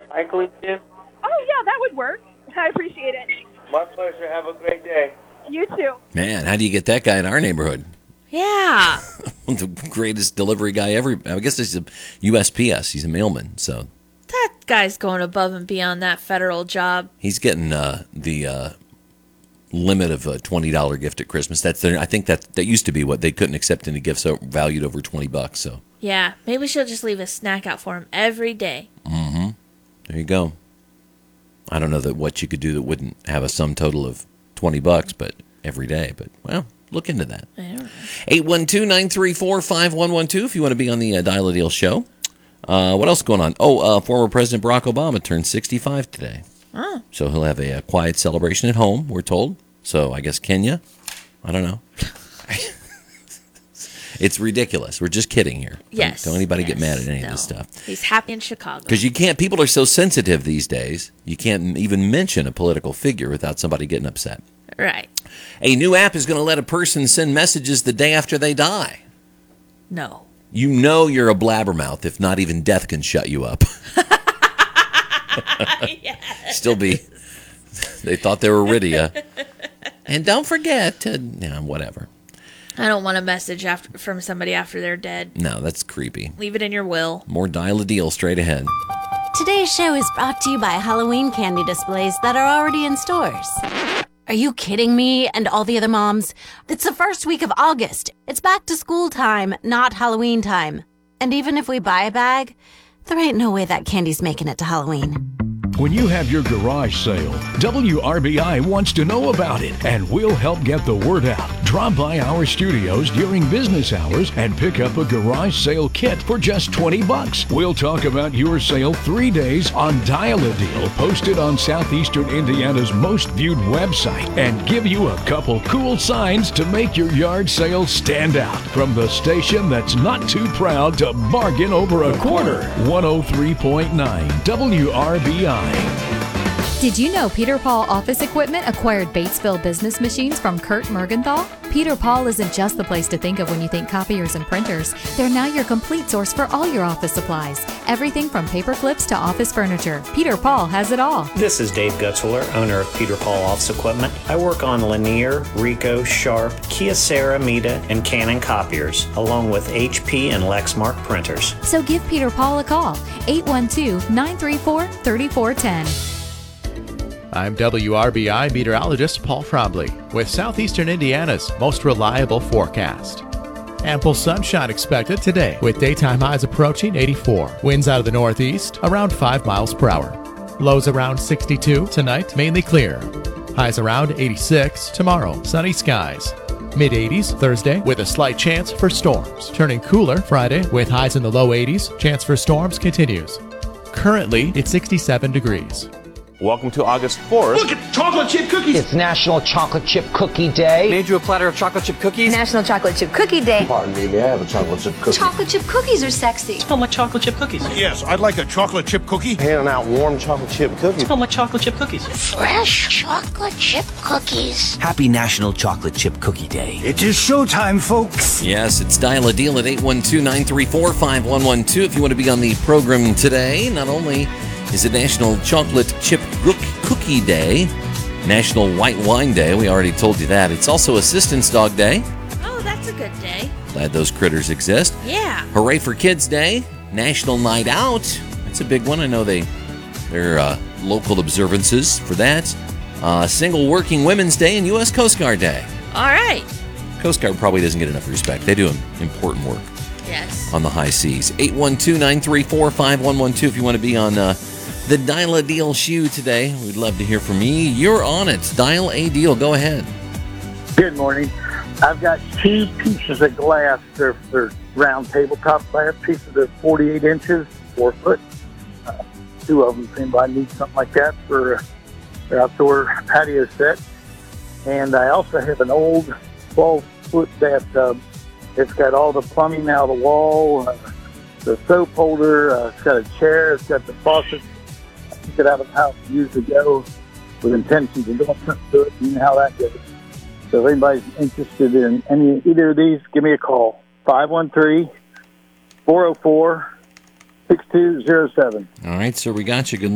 I include you? Oh, yeah, that would work. I appreciate it. My pleasure. Have a great day. You too. Man, how do you get that guy in our neighborhood? Yeah. The greatest delivery guy ever. I guess he's a USPS. He's a mailman, so That guy's going above and beyond that federal job. he's getting the limit of a $20 gift at Christmas. I think that used to be what they couldn't accept any gifts valued over $20. So Yeah, maybe she'll just leave a snack out for him every day. there you go. I don't know what you could do that wouldn't have a sum total of $20, but every day. But well, look into that. I don't know. 812-934-5112 if you want to be on the Dial a Deal show. What else is going on? Former President Barack Obama turned 65 today. Oh. So he'll have a quiet celebration at home, we're told. So I guess Kenya? I don't know. It's ridiculous. We're just kidding here. Yes. Don't anybody get mad at any No. of this stuff. He's happy in Chicago. Because people are so sensitive these days, you can't even mention a political figure without somebody getting upset. Right. A new app is going to let a person send messages the day after they die. No. You know you're a blabbermouth if not even death can shut you up. Still be. They thought they were rid of you. And don't forget to, whatever. I don't want a message from somebody after they're dead. No, that's creepy. Leave it in your will. More Dial a Deal straight ahead. Today's show is brought to you by Halloween candy displays that are already in stores. Are you kidding me and all the other moms? It's the first week of August. It's back to school time, not Halloween time. And even if we buy a bag, there ain't no way that candy's making it to Halloween. When you have your garage sale, WRBI wants to know about it, and we'll help get the word out. Drop by our studios during business hours and pick up a garage sale kit for just $20. We'll talk about your sale 3 days on Dial a Deal, posted on Southeastern Indiana's most viewed website, and give you a couple cool signs to make your yard sale stand out. From the station that's not too proud to bargain over a quarter, 103.9 WRBI. Did you know Peter Paul Office Equipment acquired Batesville business machines from Kurt Mergenthal? Peter Paul isn't just the place to think of when you think copiers and printers. They're now your complete source for all your office supplies. Everything from paper clips to office furniture. Peter Paul has it all. This is Dave Gutzwiller, owner of Peter Paul Office Equipment. I work on Lanier, Ricoh, Sharp, Kyocera, Mita, and Canon copiers, along with HP and Lexmark printers. So give Peter Paul a call, 812-934-3410. I'm WRBI meteorologist Paul Frobley with Southeastern Indiana's most reliable forecast. Ample sunshine expected today with daytime highs approaching 84. Winds out of the northeast around 5 miles per hour. Lows around 62 tonight, mainly clear. Highs around 86 tomorrow, sunny skies. Mid-80s Thursday with a slight chance for storms. Turning cooler Friday with highs in the low 80s. Chance for storms continues. Currently, it's 67 degrees. Welcome to August 4th. Look at chocolate chip cookies. It's National Chocolate Chip Cookie Day. Made you a platter of chocolate chip cookies. National Chocolate Chip Cookie Day. Pardon me, may I have a chocolate chip cookie? Chocolate chip cookies are sexy. Smell like chocolate chip cookies. Yes, I'd like a chocolate chip cookie. Handing out warm chocolate chip cookies. Smell like chocolate chip cookies. Fresh chocolate chip cookies. Happy National Chocolate Chip Cookie Day. It is showtime, folks. Yes, it's Dial a Deal at 812-934-5112 if you want to be on the program today. Not only is it National Chocolate Chip Cookie Day, National White Wine Day. We already told you that. It's also Assistance Dog Day. Oh, that's a good day. Glad those critters exist. Yeah. Hooray for Kids Day, National Night Out. That's a big one. I know they're local observances for that. Single Working Women's Day and U.S. Coast Guard Day. All right. Coast Guard probably doesn't get enough respect. They do important work. Yes. On the high seas. 812-934-5112 if you want to be on the Dial a Deal shoe today. We'd love to hear from you. You're on it. Dial a Deal. Go ahead. Good morning. I've got 2 pieces of glass. They're round tabletop glass pieces. They're 48 inches, 4 foot. 2 of them. If anybody needs something like that for their outdoor patio set. And I also have an old 12-foot bathtub. It's got all the plumbing out of the wall, the soap holder. It's got a chair. It's got the faucet. I took it out of the house years ago with intentions of doing something to it. You know how that goes. So if anybody's interested in either of these, give me a call. 513-404-6207. All right, sir, we got you. Good